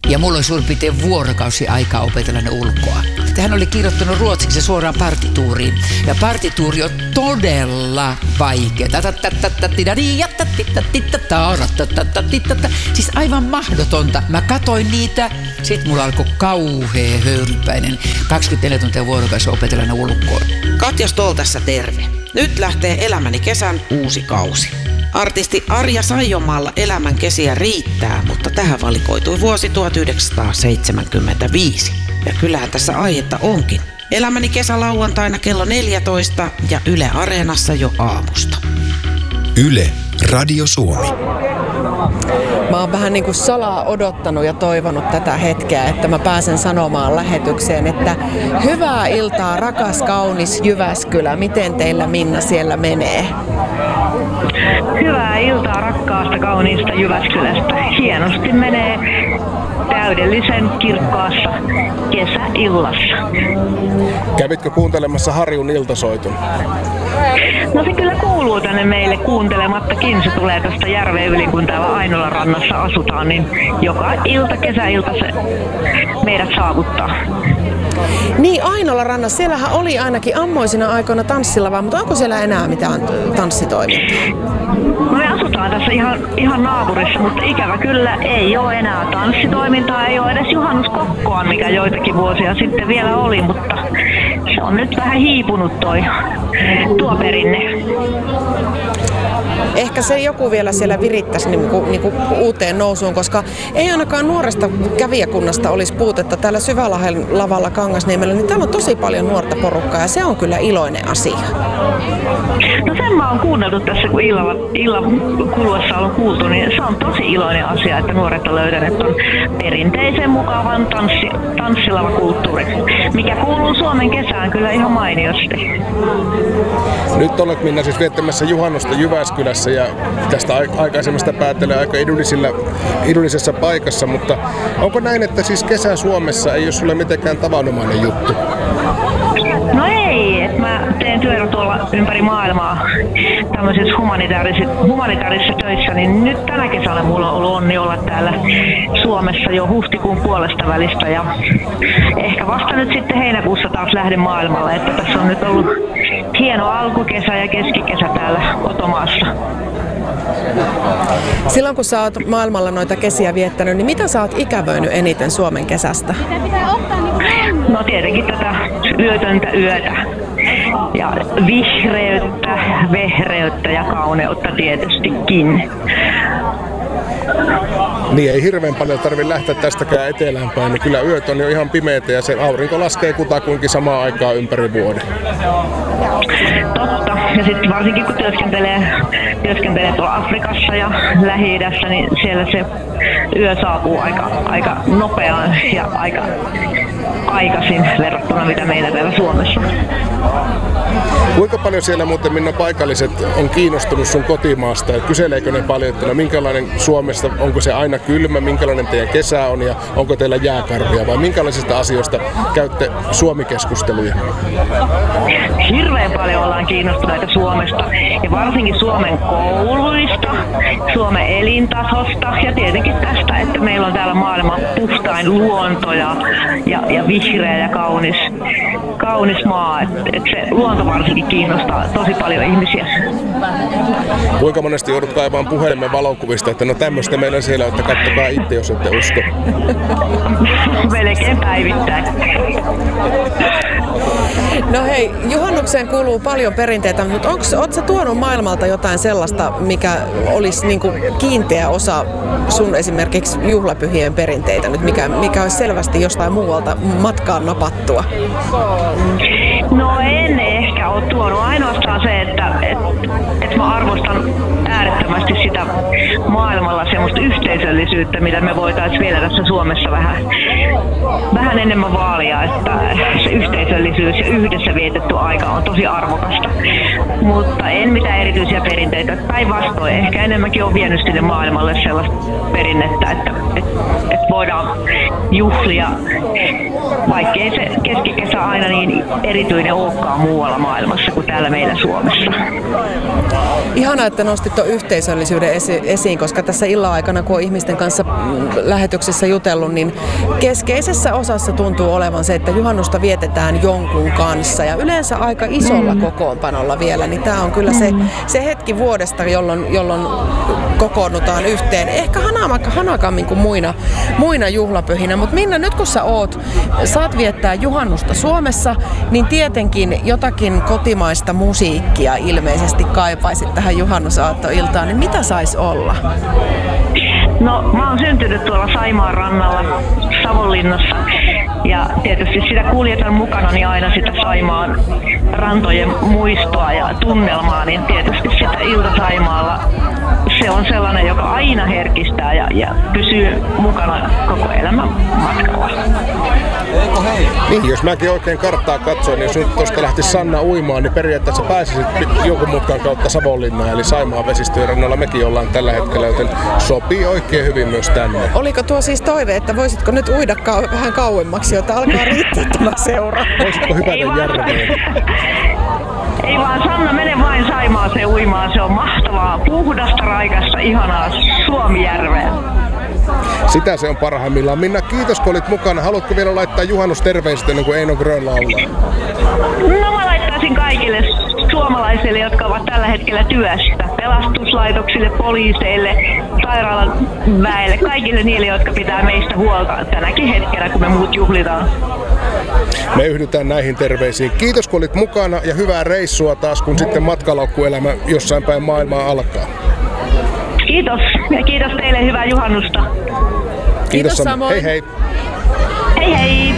Ja mulla oli suurin piirtein vuorokausi aikaa opetella ne ulkoa. Hän oli kirjoittanut ruotsiksi suoraan partituuriin. Ja partituuri on todella vaikea. Siis aivan mahdotonta. Mä katoin niitä. Sitten mulla alkoi kauhea höyrypäinen 24 tuntia vuorokausi opetella ne ulkoa. Katja Stoll tässä terve. Nyt lähtee Elämäni kesän uusi kausi. Artisti Arja Saijonmaalla elämän kesiä riittää, mutta tähän valikoitui vuosi 1975. Ja kyllähän tässä aihetta onkin. Elämäni kesä lauantaina kello 14 ja Yle Areenassa jo aamusta. Yle, Radio Suomi. Mä oon vähän niin kuin salaa odottanut ja toivonut tätä hetkeä, että mä pääsen sanomaan lähetykseen, että hyvää iltaa, rakas kaunis Jyväskylä. Miten teillä, Minna, siellä menee? Hyvää iltaa rakkaasta kauniista Jyväskylästä. Hienosti menee täydellisen kirkkaassa kesäillassa. Kävitkö kuuntelemassa Harjun iltasoiton? No se kyllä kuuluu tänne meille kuuntelemattakin. Se tulee tästä järven yli, kun täällä Ainolan rannassa asutaan, niin joka ilta, kesäilta se meidät saavuttaa. Niin, Ainolan rannassa. Siellähän oli ainakin ammoisina aikoina tanssilava, mutta onko siellä enää mitään tanssitoimintaa? No me asutaan tässä ihan naapurissa, mutta ikävä kyllä ei ole enää tanssitoimintaa, ei ole edes juhannuskokkoa, mikä joitakin vuosia sitten vielä oli, mutta se on nyt vähän hiipunut tuo perinne. Ehkä se joku vielä siellä virittäisi niinku uuteen nousuun, koska ei ainakaan nuoresta kävijäkunnasta olisi puutetta. Täällä Syvälahden lavalla Kangasniemellä, niin täällä on tosi paljon nuorta porukkaa ja se on kyllä iloinen asia. No sen mä oon kuunneltu tässä, kun illan kuluessa on kuultu, niin se on tosi iloinen asia, että nuoret on löytäneet ton perinteisen mukavan tanssilavakulttuurin, mikä kuuluu Suomen kesään kyllä ihan mainiosti. Nyt olet, Minna, siis viettämässä juhannusta Jyväskylässä ja tästä aikaisemmasta päättelee aika edullisessa paikassa, mutta onko näin, että siis kesä Suomessa ei ole sulle mitenkään tavanomainen juttu? No ei, että mä teen työtä tuolla ympäri maailmaa tämmöisissä humanitaarisissa töissä, niin nyt tänä kesänä mulla on ollut onni olla täällä Suomessa jo huhtikuun puolesta välistä ja ehkä vasta nyt sitten heinäkuussa taas lähden maailmalle, että tässä on nyt ollut hieno alkukesä ja keskikesä täällä kotomaassa. Silloin kun sä oot maailmalla noita kesiä viettänyt, niin mitä sä oot ikävöinyt eniten Suomen kesästä? No tietenkin tätä yötöntä yötä. Ja vihreyttä, vehreyttä ja kauneutta tietystikin. Niin ei hirveän paljon tarvitse lähteä tästäkään etelään päin, niin kyllä yöt on jo ihan pimeitä ja se aurinko laskee kutakuinkin samaan aikaan ympäri vuoden. Totta. Ja sitten varsinkin kun työskentelee tuolla Afrikassa ja Lähi-idässä, niin siellä se yö saapuu aika nopeaan ja aika aikaisin verrattuna mitä meillä täällä Suomessa. Kuinka paljon siellä muuten, Minna, paikalliset on kiinnostunut sun kotimaasta? Ja kyseleekö ne paljon, että no minkälainen Suomesta, onko se aina kylmä, minkälainen teidän kesä on ja onko teillä jääkarvia vai minkälaisista asioista käytte Suomi-keskusteluja? Hirveän paljon ollaan kiinnostuneita Suomesta ja varsinkin Suomen kouluista, Suomen elintasosta ja tietenkin tästä, että meillä on täällä maailman puhtain luonto ja vihreä ja kaunis maa. Et se luonto varsinkin kiinnostaa tosi paljon ihmisiä. Kuinka monesti joudut kaivaan puhelimen valokuvista, että no tämmöistä meillä siellä, että katsokaa itse, jos ette usko. Melkein päivittäin. No hei, juhannukseen kuuluu paljon perinteitä, mutta ootko sä tuonut maailmalta jotain sellaista, mikä olisi niinku kiinteä osa sun esimerkiksi juhlapyhien perinteitä nyt, mikä olisi selvästi jostain muualta matkaan napattua? No en ehkä ole tuonut. Ainoastaan se, että mä arvostan äärettömästi sitä maailmalla semmoista yhteisöllisyyttä, mitä me voitaisiin vielä tässä Suomessa vähän enemmän vaalia, että se yhteisöllisyys ja yhdessä vietetty aika on tosi arvokasta. Mutta en mitään erityisiä perinteitä. Päinvastoin ehkä enemmänkin on vienyt sinne maailmalle sellaista perinnettä, että voidaan juhlia, vaikkei se keskikesä aina niin erityinen olekaan muualla maailmassa kuin täällä meillä Suomessa. Ihanaa, että nostit tuon yhteisöllisyyden esiin, koska tässä illan aikana, kun on ihmisten kanssa lähetyksissä jutellut, niin keskeisessä osassa tuntuu olevan se, että juhannusta vietetään jonkun kanssa ja yleensä aika isolla kokoonpanolla vielä, niin tämä on kyllä se hetki vuodesta, jolloin kokoonnutaan yhteen. Ehkä hanakammin kuin muina juhlapyhinä, mutta Minna, nyt kun saat viettää juhannusta Suomessa, niin tietenkin jotakin kotimaista musiikkia ilmeisesti kaipaisit tähän juhannusaattoiltaan, niin mitä saisi olla? No, mä oon syntynyt tuolla Saimaan rannalla Savonlinnassa ja tietysti sitä kuljetan mukana niin aina sitä Saimaan rantojen muistoa ja tunnelmaa, niin tietysti sitä Ilta-Saimaalla se on sellainen, joka aina herkistää ja pysyy mukana koko elämän matkalla. Niin, jos mäkin oikein karttaa katsoin, niin jos nyt tuosta lähti Sanna uimaan, niin periaatteessa pääsisit jonkun mutkan kautta Savonlinnaan, eli Saimaan vesistöjen rannalla mekin ollaan tällä hetkellä, joten sopii oikein hyvin myös tänne. Oliko tuo siis toive, että voisitko nyt uida vähän kauemmaksi, jotta alkaa riittää tämä seura? Voisitko hypätä järveen? Ei vaan, Sanna, mene vain Saimaaseen uimaan. Se on mahtavaa, puhdasta, raikasta, ihanaa Suomijärveä. Sitä se on parhaimmillaan. Minna, kiitos kun olit mukana. Haluatko vielä laittaa juhannusterveiset ennen kuin Eino Grön laulaa? No, mä laittaisin kaikille suomalaisille, jotka ovat tällä hetkellä työssä. Pelastuslaitoksille, poliiseille, sairaalan väelle, kaikille niille, jotka pitää meistä huolta tänäkin hetkenä, kun me muut juhlitaan. Me yhdytään näihin terveisiin. Kiitos kun olit mukana ja hyvää reissua taas, kun sitten matkalaukkuelämä jossain päin maailmaa alkaa. Kiitos ja kiitos teille, hyvää juhannusta. Kiitos samoin. Hei hei. Hei hei.